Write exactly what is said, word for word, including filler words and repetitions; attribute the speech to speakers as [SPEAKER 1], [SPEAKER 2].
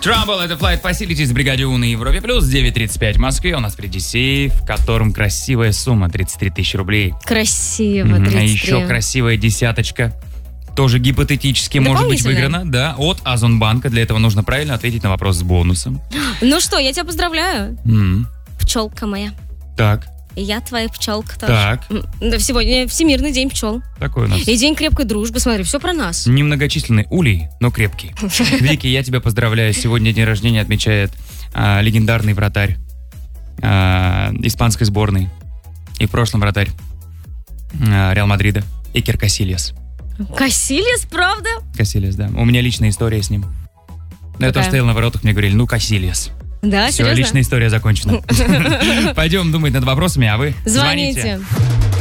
[SPEAKER 1] Trouble, это Flight Facilities в бригаде У на Европе плюс девять тридцать пять в Москве. У нас впереди сейф, в котором красивая сумма тридцать три тысячи рублей.
[SPEAKER 2] Красиво, тридцать три.
[SPEAKER 1] А еще красивая десяточка. Тоже гипотетически может быть выиграна, да, от Озонбанка. Для этого нужно правильно ответить на вопрос с бонусом.
[SPEAKER 2] Ну что, я тебя поздравляю.
[SPEAKER 1] Mm.
[SPEAKER 2] Пчелка моя.
[SPEAKER 1] Так.
[SPEAKER 2] И я твоя пчелка тоже.
[SPEAKER 1] Так.
[SPEAKER 2] Да, сегодня Всемирный день пчел.
[SPEAKER 1] Такой у нас.
[SPEAKER 2] И день крепкой дружбы. Смотри, все про нас.
[SPEAKER 1] Немногочисленный улей, но крепкий. Вики, я тебя поздравляю. Сегодня день рождения отмечает а, легендарный вратарь а, испанской сборной. И в прошлом вратарь а, Реал Мадрида. Икер Касильяс.
[SPEAKER 2] Касильяс, правда?
[SPEAKER 1] Касильяс, да. У меня личная история с ним. Я тоже стоял на воротах, мне говорили, ну, Касильяс.
[SPEAKER 2] Да,
[SPEAKER 1] все,
[SPEAKER 2] серьезно?
[SPEAKER 1] личная история закончена. Пойдем думать над вопросами, а вы
[SPEAKER 2] звоните.
[SPEAKER 1] звоните.